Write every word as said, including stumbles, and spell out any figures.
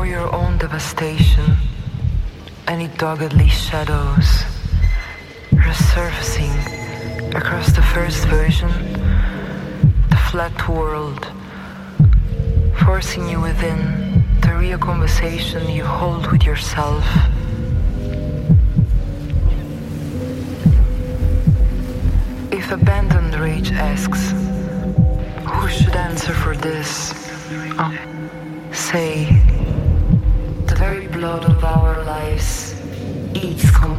Or your own devastation, any doggedly shadows resurfacing across the first version, the flat world, forcing you within the real conversation you hold with yourself. If abandoned rage asks, who should answer for this? Oh, say,